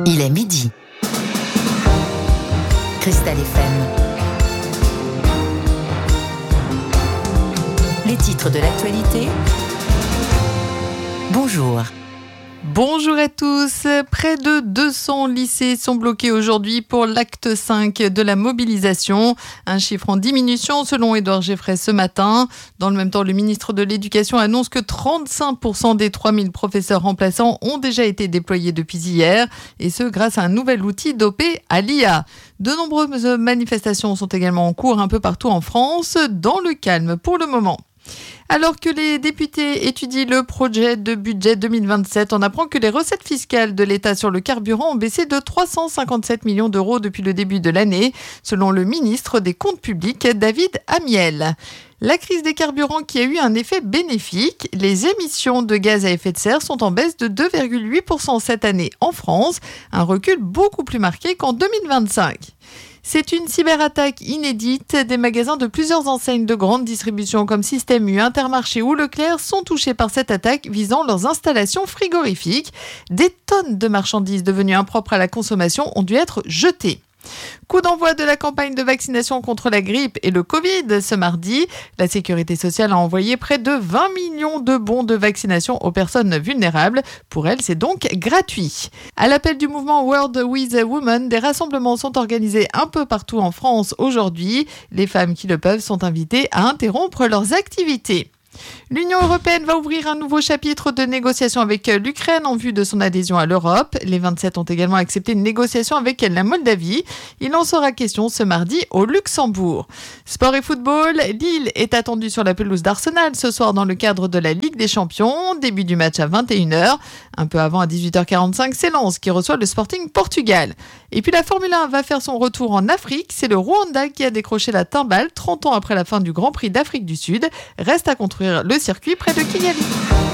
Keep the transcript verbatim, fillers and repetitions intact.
Il est midi. Cristal F M. Les titres de l'actualité. Bonjour. Bonjour à tous. Près de deux cents lycées sont bloqués aujourd'hui pour l'acte cinq de la mobilisation. Un chiffre en diminution selon Édouard Geffray ce matin. Dans le même temps, le ministre de l'Éducation annonce que trente-cinq pour cent des trois mille professeurs remplaçants ont déjà été déployés depuis hier. Et ce, grâce à un nouvel outil dopé à l'I A. De nombreuses manifestations sont également en cours un peu partout en France, dans le calme pour le moment. Alors que les députés étudient le projet de budget deux mille vingt-sept, on apprend que les recettes fiscales de l'État sur le carburant ont baissé de trois cent cinquante-sept millions d'euros depuis le début de l'année, selon le ministre des Comptes publics, David Amiel. La crise des carburants qui a eu un effet bénéfique, les émissions de gaz à effet de serre sont en baisse de deux virgule huit pour cent cette année en France, un recul beaucoup plus marqué qu'en deux mille vingt-cinq. C'est une cyberattaque inédite. Des magasins de plusieurs enseignes de grande distribution comme Système U, Intermarché ou Leclerc sont touchés par cette attaque visant leurs installations frigorifiques. Des tonnes de marchandises devenues impropres à la consommation ont dû être jetées. Coup d'envoi de la campagne de vaccination contre la grippe et le Covid ce mardi. La Sécurité sociale a envoyé près de vingt millions de bons de vaccination aux personnes vulnérables. Pour elles, c'est donc gratuit. À l'appel du mouvement World with Women, des rassemblements sont organisés un peu partout en France aujourd'hui. Les femmes qui le peuvent sont invitées à interrompre leurs activités. L'Union européenne va ouvrir un nouveau chapitre de négociations avec l'Ukraine en vue de son adhésion à l'Europe. Les vingt-sept ont également accepté une négociation avec la Moldavie. Il en sera question ce mardi au Luxembourg. Sport et football, Lille est attendu sur la pelouse d'Arsenal ce soir dans le cadre de la Ligue des Champions. Début du match à vingt et une heures. Un peu avant, à dix-huit heures quarante-cinq, c'est Lens qui reçoit le Sporting Portugal. Et puis la Formule un va faire son retour en Afrique. C'est le Rwanda qui a décroché la timbale trente ans après la fin du Grand Prix d'Afrique du Sud. Reste à construire le circuit près de Kigali.